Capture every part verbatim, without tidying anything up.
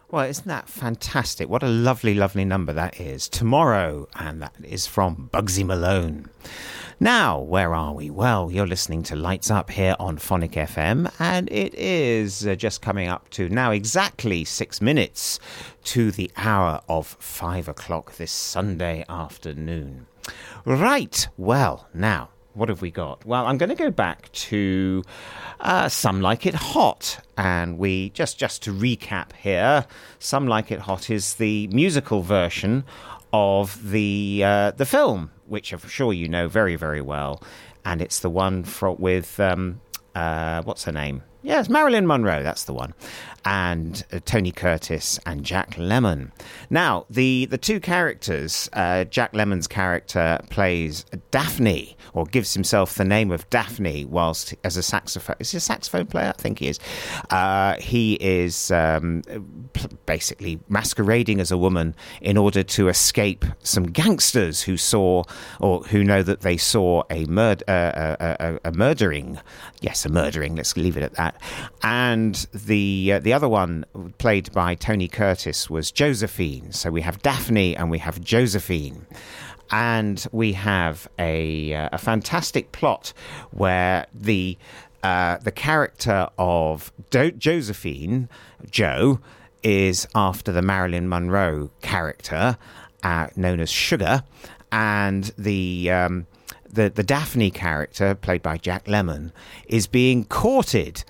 Well, isn't that fantastic? What a lovely, lovely number that is. Tomorrow, and that is from Bugsy Malone. Now, where are we? Well, you're listening to Lights Up here on Phonic F M, and it is uh, just coming up to now exactly six minutes to the hour of five o'clock this Sunday afternoon. Right, well, now, what have we got? Well, I'm going to go back to uh, Some Like It Hot. And we, just, just to recap here, Some Like It Hot is the musical version of the uh, the film, which I'm sure you know very, very well. And it's the one for, with, um, uh, what's her name? Yes, Marilyn Monroe, that's the one. And uh, Tony Curtis and Jack Lemmon. Now, the, the two characters, uh, Jack Lemmon's character plays Daphne, or gives himself the name of Daphne, whilst as a saxophone, is he a saxophone player? I think he is. Uh, he is um, basically masquerading as a woman in order to escape some gangsters who saw, or who know that they saw a, murd- uh, a, a, a murdering. Yes, a murdering, let's leave it at that. And the uh, the other one, played by Tony Curtis, was Josephine. So we have Daphne and we have Josephine. And we have a uh, a fantastic plot where the uh, the character of Do- Josephine, Jo, is after the Marilyn Monroe character, uh, known as Sugar, and the um, the the Daphne character, played by Jack Lemmon, is being courted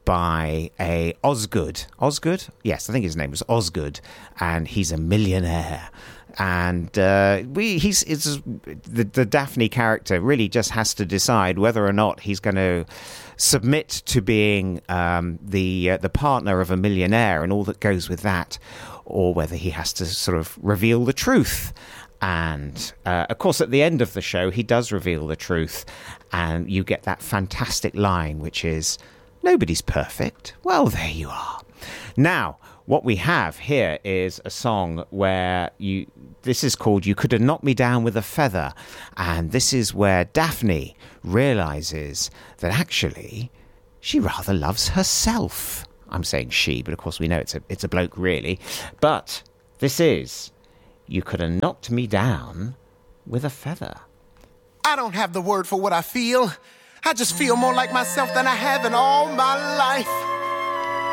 by a Osgood. Osgood? Yes, I think his name was Osgood, and he's a millionaire. And uh, we, he's it's, the, the Daphne character really just has to decide whether or not he's going to submit to being um, the uh, the partner of a millionaire and all that goes with that, or whether he has to sort of reveal the truth. And, uh, of course, at the end of the show, he does reveal the truth, and you get that fantastic line, which is, "Nobody's perfect." Well, there you are. Now, what we have here is a song where you, this is called You Could Have Knocked Me Down With a Feather. And this is where Daphne realizes that actually she rather loves herself. I'm saying she, but of course we know it's a, it's a bloke really. But this is You Could Have Knocked Me Down With a Feather. I don't have the word for what I feel. I just feel more like myself than I have in all my life.